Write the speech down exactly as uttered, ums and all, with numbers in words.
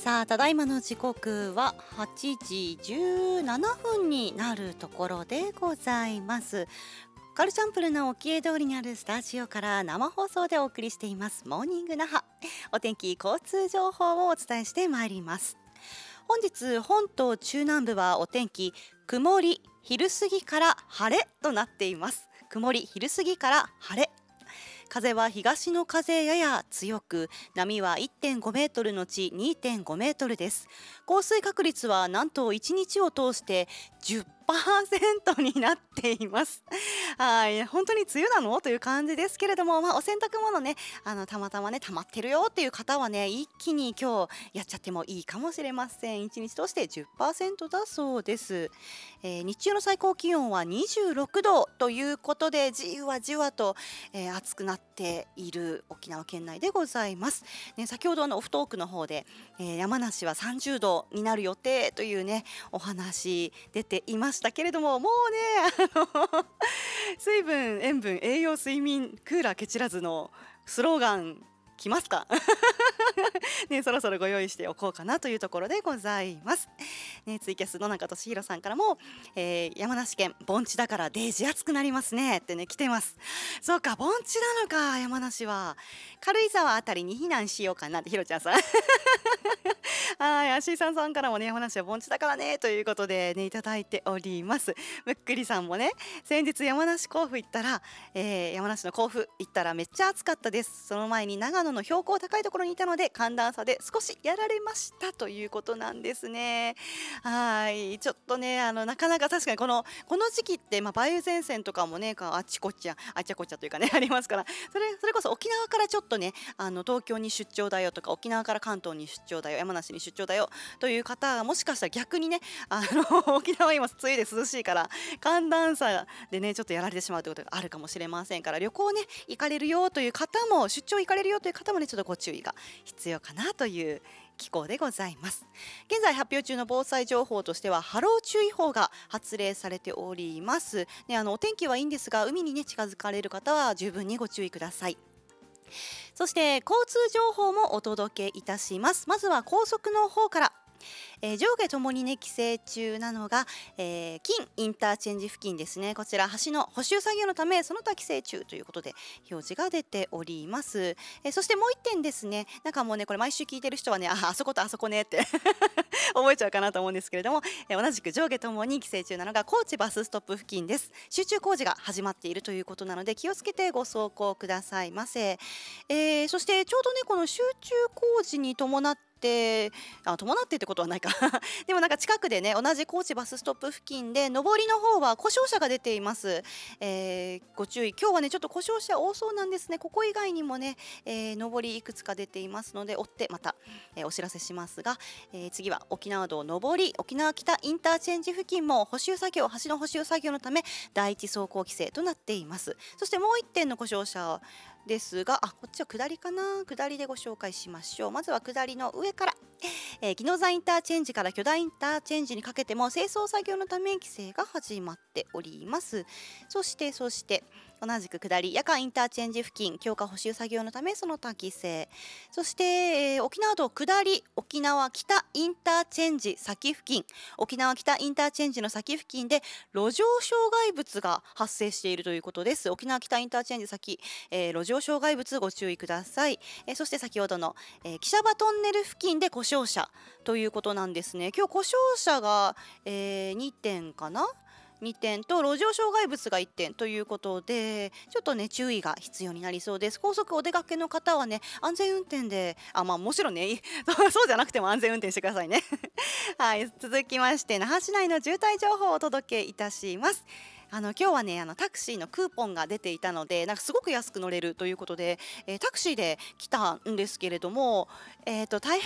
さあ、ただいまの時刻ははちじじゅうななふんになるところでございます。カルチャンプルの沖江通りにあるスタジオから生放送でお送りしていますモーニング那覇。お天気交通情報をお伝えしてまいります。本日本島中南部はお天気曇り、昼過ぎから晴れとなっています。曇り、昼過ぎから晴れ。風は東の風やや強く、波は いってんごメートルのち にてんごメートルです。降水確率はなんといちにちを通してじゅっパーセント になっています。はい、本当に梅雨なのという感じですけれども、まあ、お洗濯物ね、あのたまたまね溜まってるよっていう方はね、一気に今日やっちゃってもいいかもしれません。いちにち通して じゅっパーセント だそうです。えー、日中の最高気温はにじゅうろくどということで、じわじわと、えー、暑くなっている沖縄県内でございます。ね、先ほどのオフトークの方で、えー、山梨はさんじゅうどになる予定というねお話出ていましたけれども、もうねあの水分、塩分、栄養、睡眠、クーラーケチらずのスローガン来ますかね、そろそろご用意しておこうかなというところでございます。ね、ツイキャスの中俊弘さんからも、えー、山梨県盆地だからデージ暑くなりますねってね来てます。そうか、盆地なのか。山梨は軽井沢あたりに避難しようかなってひろちゃんさんはい、アシーさんさんからもね、山梨は盆地だからねということでねいただいております。むっくりさんもね、先日山梨甲府行ったら、えー、山梨の甲府行ったらめっちゃ暑かったです。その前に長野の標高高いところにいたので寒暖差で少しやられましたということなんですね。はい、ちょっとねあのなかなか確かにこのこの時期って、まあ、梅雨前線とかもねあっちこっちゃあっちゃこっちゃというかねありますから、それそれこそ沖縄からちょっとねあの東京に出張だよとか、沖縄から関東に出張だよ、山梨に出張だよという方がもしかしたら逆にねあの沖縄は今梅雨で涼しいから寒暖差でねちょっとやられてしまうということがあるかもしれませんから、旅行ね行かれるよという方も、出張行かれるよという方もねちょっとご注意が必要かなという気候でございます。現在発表中の防災情報としては波浪注意報が発令されております、ね、あのお天気はいいんですが、海にね近づかれる方は十分にご注意ください。そして交通情報もお届けいたします。まずは高速の方から、えー、上下ともにね規制中なのが、えー、金インターチェンジ付近ですね。こちら橋の補修作業のためその他規制中ということで表示が出ております。えー、そしてもう一点ですね、なんかもうねこれ毎週聞いてる人はね あ, あそことあそこねって覚えちゃうかなと思うんですけれども、えー、同じく上下ともに規制中なのが高知バスストップ付近です。集中工事が始まっているということなので気をつけてご走行くださいませ。えー、そしてちょうどねこの集中工事に伴ってであ伴ってってことはないかでもなんか近くでね同じ高知バスストップ付近で上りの方は故障車が出ています。えー、ご注意、今日はねちょっと故障車多そうなんですね。ここ以外にもね、えー、上りいくつか出ていますので追ってまた、えー、お知らせしますが、えー、次は沖縄道上り沖縄北インターチェンジ付近も補修作業橋の補修作業のため第一走行規制となっています。そしてもういってんの故障車ですが、あこっちは下りかな、下りでご紹介しましょう。まずは下りの上から、えー、宜野座インターチェンジから巨大インターチェンジにかけても清掃作業のため規制が始まっております。そしてそして同じく下り夜間インターチェンジ付近強化補修作業のためその他規制。そして、えー、沖縄道下り沖縄北インターチェンジ先付近沖縄北インターチェンジの先付近で路上障害物が発生しているということです。沖縄北インターチェンジ先、えー、路上障害物ご注意ください。えー、そして先ほどの、えー、汽車場トンネル付近で故障車ということなんですね。今日故障車が、えー、にてんかなにてんと路上障害物がいってんということでちょっとね注意が必要になりそうです。高速お出かけの方はね安全運転であまあもちろんねそうじゃなくても安全運転してくださいねはい、続きまして那覇市内の渋滞情報をお届けいたします。あの今日はねあのタクシーのクーポンが出ていたのでなんかすごく安く乗れるということで、えー、タクシーで来たんですけれども、えーと大変